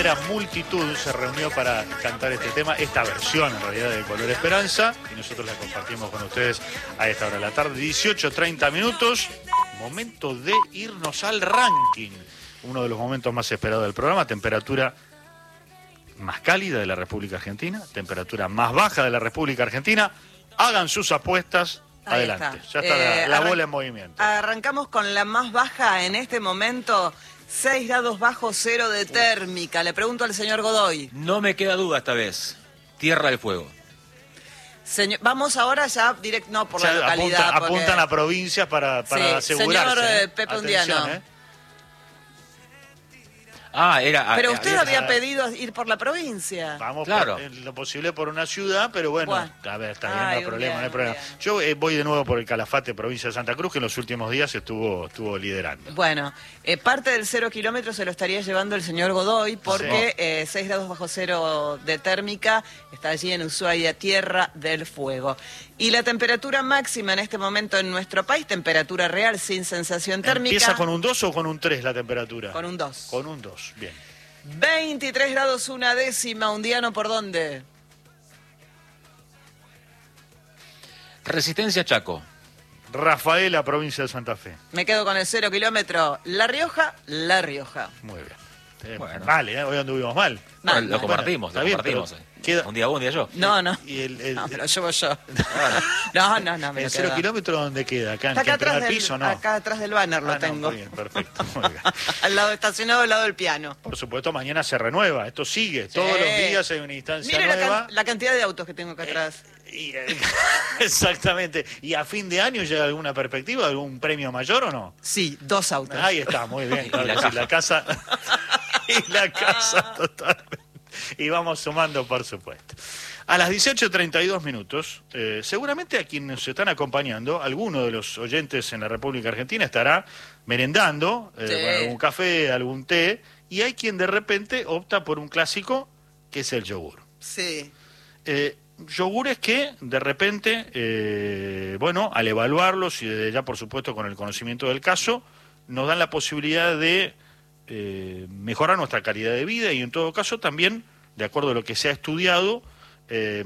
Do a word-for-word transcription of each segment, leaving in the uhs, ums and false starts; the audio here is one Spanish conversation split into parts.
verdadera multitud se reunió para cantar este tema, esta versión en realidad de Color Esperanza, y nosotros la compartimos con ustedes a esta hora de la tarde, dieciocho treinta minutos, momento de irnos al ranking, uno de los momentos más esperados del programa, temperatura más cálida de la República Argentina, temperatura más baja de la República Argentina, hagan sus apuestas. Ahí adelante, está. ya está Eh, la, la arran- bola en movimiento. Arrancamos con la más baja en este momento, seis grados bajo cero de térmica. Le pregunto al señor Godoy. No me queda duda esta vez. Tierra del Fuego. Señor, vamos ahora ya directo, no por Ya la localidad. apunta- porque- apuntan a provincias para, para Sí, asegurarse. señor, eh, ¿eh? Pepe Atención, Undiano. ¿eh? Ah, era... Pero ah, usted había- había pedido ir por la provincia. Vamos Claro. por, en lo posible por una ciudad, pero bueno, Bueno. a ver, está bien, Ay, no hay un problema, bien, no hay un problema. bien. Yo eh, voy de nuevo por el Calafate, provincia de Santa Cruz, que en los últimos días estuvo, estuvo liderando. Bueno, eh, parte del cero kilómetros se lo estaría llevando el señor Godoy porque eh, seis grados bajo cero de térmica está allí en Ushuaia, Tierra del Fuego. Y la temperatura máxima en este momento en nuestro país, temperatura real sin sensación térmica. ¿Empieza con un dos o con un tres la temperatura? Con un dos. Con un dos, bien. veintitrés grados una décima, Undiano, ¿por dónde? Resistencia Chaco. Rafaela, provincia de Santa Fe. Me quedo con el cero kilómetro. La Rioja, La Rioja. Muy bien. Eh, Bueno. Vale, ¿eh? Hoy anduvimos mal. Bueno, no, lo compartimos, está lo bien, compartimos. pero eh. queda- Un día vos, un día yo. No, no. Y el, el- No, me lo llevo yo. No, no, no, me el lo cero quedo. kilómetros, ¿dónde queda? Acá en Está acá en atrás, primer del, piso, ¿no? acá atrás del banner lo Ah, no, tengo. muy bien, perfecto. Muy bien. Al lado estacionado, al lado del piano. Por supuesto, mañana se renueva. Esto sigue. Todos los días hay una instancia Mire la, nueva. can- la cantidad de autos que tengo acá atrás. Y, eh, exactamente. ¿Y a fin de año llega alguna perspectiva, algún premio mayor o no? Sí, dos autos. Ahí está, muy bien. Y Claro la que sí, la casa. Y la casa totalmente. Y vamos sumando, por supuesto. A las dieciocho treinta y dos minutos, eh, seguramente a quienes nos están acompañando, alguno de los oyentes en la República Argentina estará merendando, eh, Sí. con algún café, algún té, y hay quien de repente opta por un clásico que es el yogur. Sí. Eh, yogures que de repente, eh, bueno, al evaluarlos y desde ya por supuesto con el conocimiento del caso, nos dan la posibilidad de eh, mejorar nuestra calidad de vida y en todo caso también, de acuerdo a lo que se ha estudiado, eh,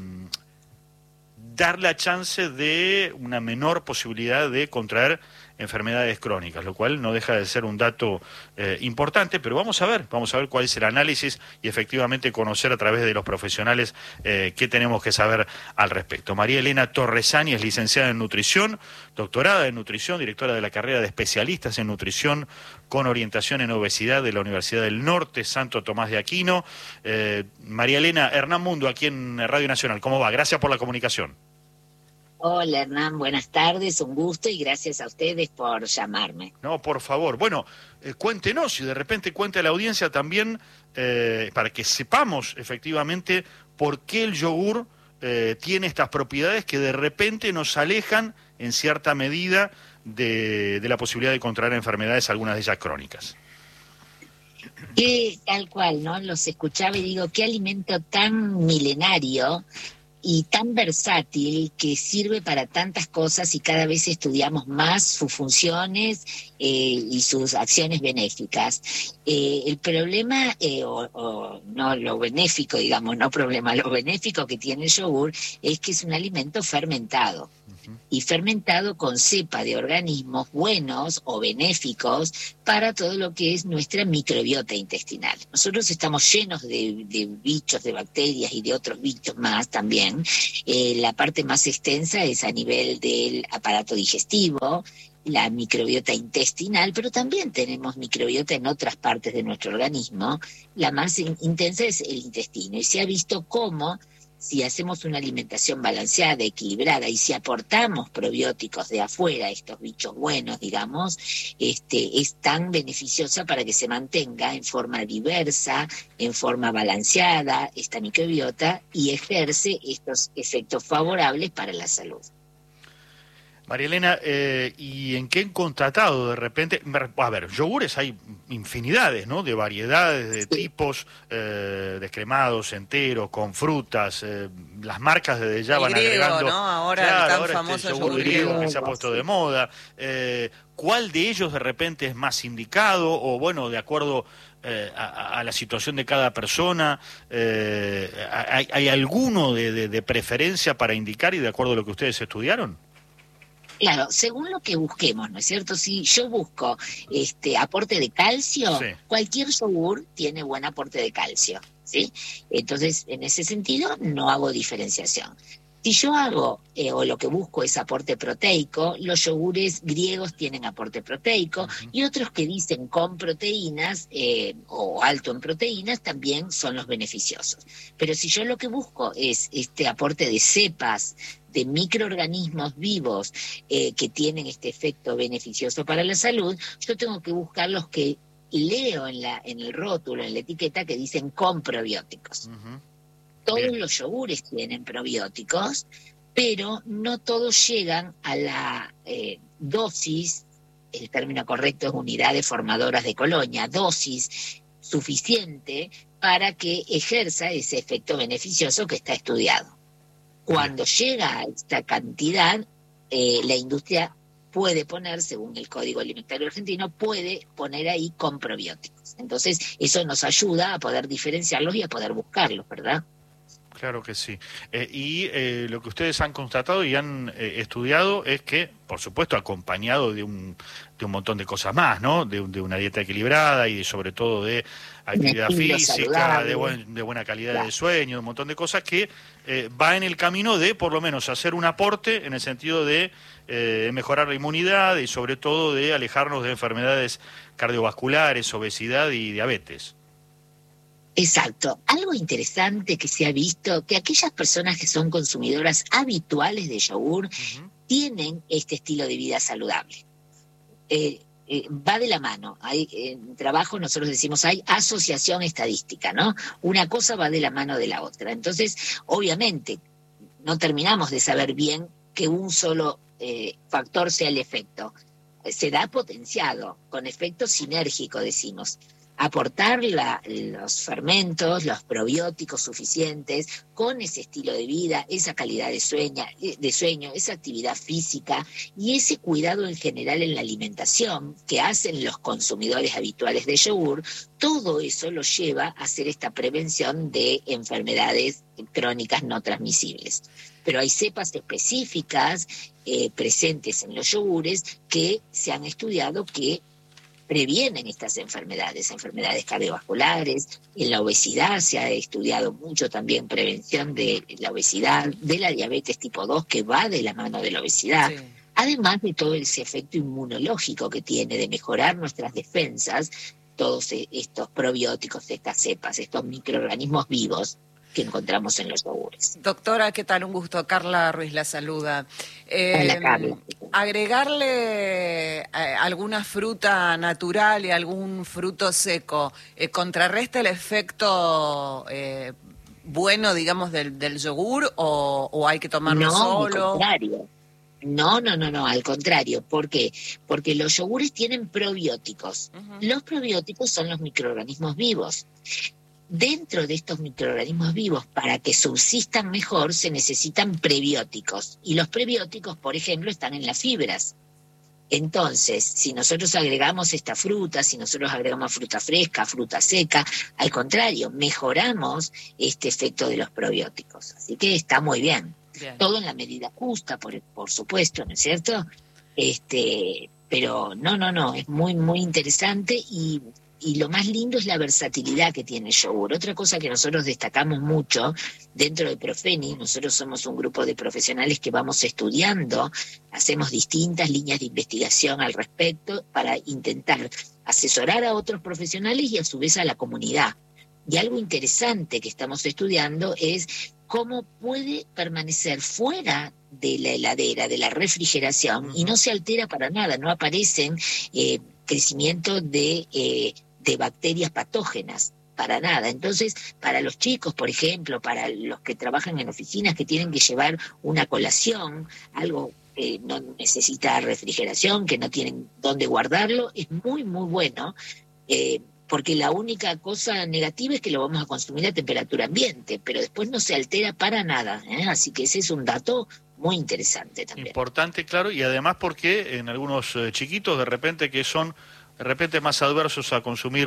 dar la chance de una menor posibilidad de contraer enfermedades crónicas, lo cual no deja de ser un dato eh, importante, pero vamos a ver, vamos a ver cuál es el análisis y efectivamente conocer a través de los profesionales eh, qué tenemos que saber al respecto. María Elena Torresani es licenciada en nutrición, doctorada en nutrición, directora de la carrera de especialistas en nutrición con orientación en obesidad de la Universidad del Norte, Santo Tomás de Aquino. Eh, María Elena, Hernán Mundo, aquí en Radio Nacional, ¿cómo va? Gracias por la comunicación. Hola Hernán, buenas tardes, un gusto y gracias a ustedes por llamarme. No, por favor. Bueno, eh, cuéntenos y de repente cuente a la audiencia también eh, para que sepamos efectivamente por qué el yogur eh, tiene estas propiedades que de repente nos alejan en cierta medida de, de la posibilidad de contraer enfermedades, algunas de ellas crónicas. Que tal cual, ¿no? Los escuchaba y digo, qué alimento tan milenario y tan versátil que sirve para tantas cosas y cada vez estudiamos más sus funciones eh, y sus acciones benéficas. Eh, el problema, eh, o, o no lo benéfico, digamos, no problema, lo benéfico que tiene el yogur es que es un alimento fermentado. Y fermentado con cepa de organismos buenos o benéficos para todo lo que es nuestra microbiota intestinal. Nosotros estamos llenos de, de bichos, de bacterias y de otros bichos más también. Eh, la parte más extensa es a nivel del aparato digestivo, la microbiota intestinal, pero también tenemos microbiota en otras partes de nuestro organismo. La más in- intensa es el intestino y se ha visto cómo si hacemos una alimentación balanceada, equilibrada, y si aportamos probióticos de afuera, estos bichos buenos, digamos, este, es tan beneficiosa para que se mantenga en forma diversa, en forma balanceada, esta microbiota, y ejerce estos efectos favorables para la salud. María Elena, eh, ¿y en qué han contratado de repente? A ver, yogures hay infinidades, ¿no? De variedades, de Sí. tipos, eh, descremados, enteros, con frutas. Eh, las marcas desde ya El van griego, agregando. ¿no? Ahora Claro, el tan ahora famoso este yogur yogur griego griego. que se ha puesto de moda. Eh, ¿Cuál de ellos de repente es más indicado? O bueno, de acuerdo eh, a, a la situación de cada persona? Eh, ¿hay, ¿Hay alguno de, de, de preferencia para indicar y de acuerdo a lo que ustedes estudiaron? Claro, según lo que busquemos, ¿no es cierto? Si yo busco este aporte de calcio, sí. Cualquier yogur tiene buen aporte de calcio, ¿sí? Entonces, en ese sentido, no hago diferenciación. Si yo hago, eh, o lo que busco es aporte proteico, los yogures griegos tienen aporte proteico, uh-huh. Y otros que dicen con proteínas eh, o alto en proteínas también son los beneficiosos. Pero si yo lo que busco es este aporte de cepas, de microorganismos vivos eh, que tienen este efecto beneficioso para la salud, yo tengo que buscar los que leo en, la, en el rótulo, en la etiqueta, que dicen con probióticos. Uh-huh. Todos Bien. Los yogures tienen probióticos, pero no todos llegan a la eh, dosis, el término correcto es unidades formadoras de colonia, dosis suficiente para que ejerza ese efecto beneficioso que está estudiado. Cuando llega a esta cantidad, eh, la industria puede poner, según el Código Alimentario Argentino, puede poner ahí con probióticos. Entonces, eso nos ayuda a poder diferenciarlos y a poder buscarlos, ¿verdad? Claro que sí. Eh, y eh, lo que ustedes han constatado y han eh, estudiado es que, por supuesto, acompañado de un, de un montón de cosas más, ¿no? De, de una dieta equilibrada y de, sobre todo de actividad física, de, buen, de buena calidad claro. de sueño, un montón de cosas que eh, va en el camino de, por lo menos, hacer un aporte en el sentido de eh, mejorar la inmunidad y, sobre todo, de alejarnos de enfermedades cardiovasculares, obesidad y diabetes. Exacto. Algo interesante que se ha visto, que aquellas personas que son consumidoras habituales de yogur uh-huh. tienen este estilo de vida saludable. Eh, eh, va de la mano. Hay, en trabajo nosotros decimos hay asociación estadística, ¿no? Una cosa va de la mano de la otra. Entonces, obviamente, no terminamos de saber bien que un solo eh, factor sea el efecto. Se da potenciado, con efecto sinérgico, decimos. Aportar la, los fermentos, los probióticos suficientes, con ese estilo de vida, esa calidad de sueño, de sueño, esa actividad física y ese cuidado en general en la alimentación que hacen los consumidores habituales de yogur, todo eso lo lleva a hacer esta prevención de enfermedades crónicas no transmisibles. Pero hay cepas específicas eh, presentes en los yogures que se han estudiado que previenen estas enfermedades, enfermedades cardiovasculares. En la obesidad se ha estudiado mucho también prevención de la obesidad, de la diabetes tipo dos, que va de la mano de la obesidad. Sí. Además de todo ese efecto inmunológico que tiene de mejorar nuestras defensas, todos estos probióticos, estas cepas, estos microorganismos vivos que encontramos en los yogures. Doctora, ¿qué tal? Un gusto. Carla Ruiz la saluda. Eh, Hola, Carla. Agregarle eh, alguna fruta natural y algún fruto seco, eh, ¿contrarresta el efecto eh, bueno, digamos, del, del yogur o, o hay que tomarlo no, solo? Al contrario. No, no, no, no, al contrario. ¿Por qué? Porque los yogures tienen probióticos. Uh-huh. Los probióticos son los microorganismos vivos. Dentro de estos microorganismos vivos, para que subsistan mejor, se necesitan prebióticos. Y los prebióticos, por ejemplo, están en las fibras. Entonces, si nosotros agregamos esta fruta, si nosotros agregamos fruta fresca, fruta seca, al contrario, mejoramos este efecto de los probióticos. Así que está muy bien. Bien. Todo en la medida justa, por, por supuesto, ¿no es cierto? Este, pero no, no, no, es muy, muy interesante y... Y lo más lindo es la versatilidad que tiene el yogur. Otra cosa que nosotros destacamos mucho dentro de Profeni, nosotros somos un grupo de profesionales que vamos estudiando, hacemos distintas líneas de investigación al respecto para intentar asesorar a otros profesionales y a su vez a la comunidad. Y algo interesante que estamos estudiando es cómo puede permanecer fuera de la heladera, de la refrigeración, uh-huh. y no se altera para nada, no aparecen eh, crecimiento de... Eh, de bacterias patógenas, para nada. Entonces, para los chicos, por ejemplo, para los que trabajan en oficinas que tienen que llevar una colación, algo que no necesita refrigeración, que no tienen dónde guardarlo, es muy, muy bueno, eh, porque la única cosa negativa es que lo vamos a consumir a temperatura ambiente, pero después no se altera para nada, ¿eh? Así que ese es un dato muy interesante también. Importante, claro, y además porque en algunos eh, chiquitos de repente que son de repente más adversos a consumir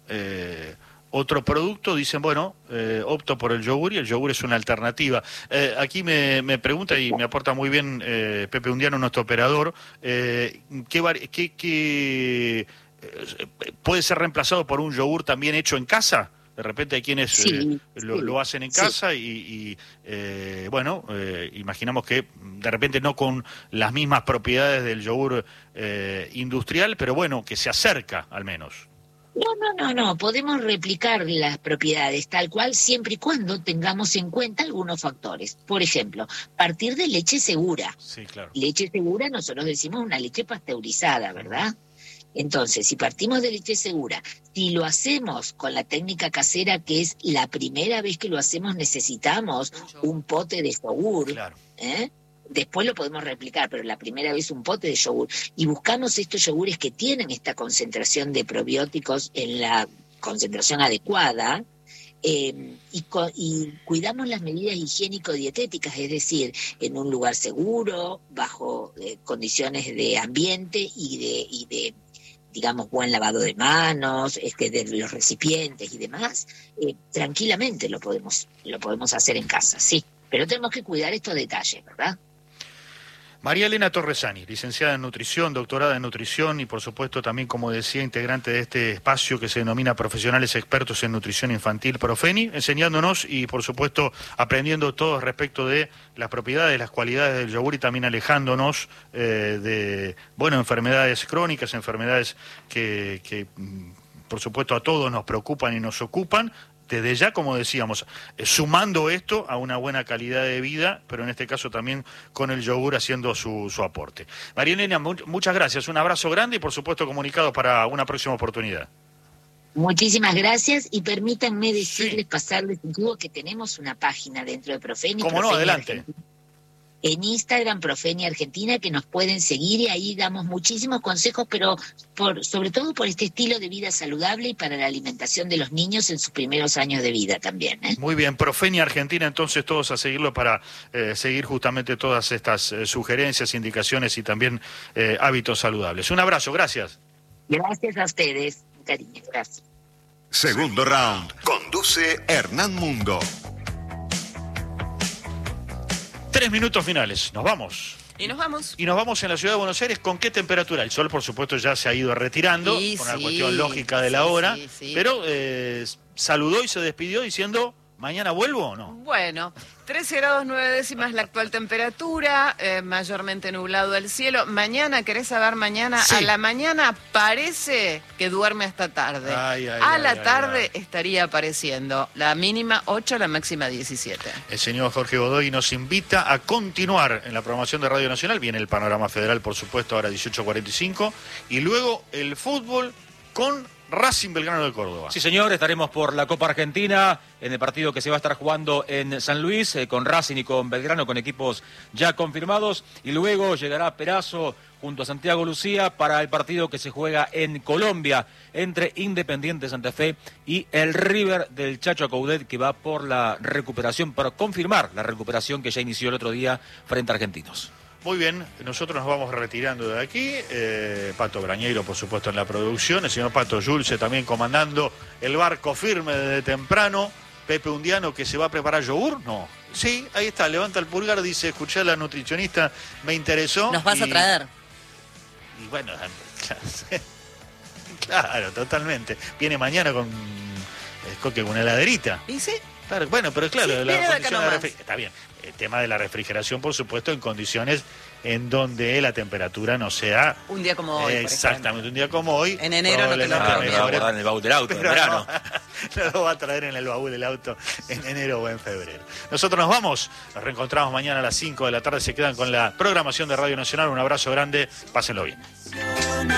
eh, otro producto, dicen, bueno, eh, opto por el yogur y el yogur es una alternativa. Eh, aquí me, me pregunta y me aporta muy bien eh, Pepe Undiano, nuestro operador, eh, ¿qué, qué, qué eh, puede ser reemplazado por un yogur también hecho en casa? De repente hay quienes sí, eh, lo, sí, lo hacen en sí. casa y, y eh, bueno, eh, imaginamos que de repente no con las mismas propiedades del yogur eh, industrial, pero bueno, que se acerca al menos. No, no, no, no, podemos replicar las propiedades tal cual siempre y cuando tengamos en cuenta algunos factores. Por ejemplo, partir de leche segura. Sí, claro. Leche segura, nosotros decimos una leche pasteurizada, ¿verdad? Entonces, si partimos de leche segura, si lo hacemos con la técnica casera, que es la primera vez que lo hacemos, necesitamos un pote de yogur, Claro. ¿eh? Después lo podemos replicar, pero la primera vez un pote de yogur. Y buscamos estos yogures que tienen esta concentración de probióticos en la concentración adecuada, eh, y, co y cuidamos las medidas higiénico-dietéticas, es decir, en un lugar seguro, bajo eh, condiciones de ambiente y de... Y de digamos, buen lavado de manos, este, de los recipientes y demás, eh, tranquilamente lo podemos, lo podemos hacer en casa, sí. Pero tenemos que cuidar estos detalles, ¿verdad? María Elena Torresani, licenciada en nutrición, doctorada en nutrición y por supuesto también, como decía, integrante de este espacio que se denomina Profesionales Expertos en Nutrición Infantil, Profeni, enseñándonos y por supuesto aprendiendo todos respecto de las propiedades, las cualidades del yogur y también alejándonos eh, de, bueno, enfermedades crónicas, enfermedades que, que por supuesto a todos nos preocupan y nos ocupan. Desde ya, como decíamos, eh, sumando esto a una buena calidad de vida, pero en este caso también con el yogur haciendo su, su aporte. María Elena, mu muchas gracias, un abrazo grande y por supuesto comunicado para una próxima oportunidad. Muchísimas gracias y permítanme decirles, Sí. pasarles, digo que tenemos una página dentro de Profeni. Cómo no, Profeni adelante. Argentina. En Instagram, Profeni Argentina, que nos pueden seguir y ahí damos muchísimos consejos, pero por, sobre todo por este estilo de vida saludable y para la alimentación de los niños en sus primeros años de vida también, ¿eh? Muy bien, Profeni Argentina, entonces todos a seguirlo para eh, seguir justamente todas estas eh, sugerencias, indicaciones y también eh, hábitos saludables. Un abrazo, gracias. Gracias a ustedes, cariño, gracias. Segundo round. Conduce Hernán Mundo. Tres minutos finales, nos vamos. Y nos vamos. Y nos vamos en la ciudad de Buenos Aires, ¿con qué temperatura? El sol, por supuesto, ya se ha ido retirando, Sí, por una sí, cuestión lógica de la sí, hora, sí, sí. pero eh, saludó y se despidió diciendo, ¿mañana vuelvo o no? Bueno, trece grados nueve décimas la actual temperatura, eh, mayormente nublado el cielo. Mañana, ¿querés saber mañana? Sí. A la mañana parece que duerme hasta tarde. Ay, ay, a ay, la ay, tarde ay. estaría apareciendo la mínima ocho, la máxima diecisiete. El señor Jorge Godoy nos invita a continuar en la programación de Radio Nacional. Viene el panorama federal, por supuesto, ahora dieciocho cuarenta y cinco. Y luego el fútbol con Racing Belgrano de Córdoba. Sí, señor, estaremos por la Copa Argentina en el partido que se va a estar jugando en San Luis, eh, con Racing y con Belgrano, con equipos ya confirmados. Y luego llegará Perazo junto a Santiago Lucía para el partido que se juega en Colombia entre Independiente Santa Fe y el River del Chacho Coudet, que va por la recuperación, para confirmar la recuperación que ya inició el otro día frente a Argentinos. Muy bien, nosotros nos vamos retirando de aquí. Eh, Pato Brañeiro, por supuesto, en la producción. El señor Pato Yulce también comandando el barco firme desde temprano. Pepe Undiano, que se va a preparar yogur. No. Sí, ahí está, levanta el pulgar, dice, escuché a la nutricionista, me interesó. Nos vas y, a traer. Y bueno, claro, totalmente. Viene mañana con, con una heladerita. ¿Y sí? Claro, bueno, pero claro, Sí, la viene de acá condición de nomás. refri- está bien. El tema de la refrigeración, por supuesto, en condiciones en donde la temperatura no sea Un día como hoy, por exactamente ejemplo. un día como hoy. En enero no te lo probablemente Ah, me recomiendo. va a mejore, guardar en el baúl del auto en pero verano. No, no lo va a traer en el baúl del auto en enero o en febrero. Nosotros nos vamos, nos reencontramos mañana a las cinco de la tarde. Se quedan con la programación de Radio Nacional. Un abrazo grande, pásenlo bien.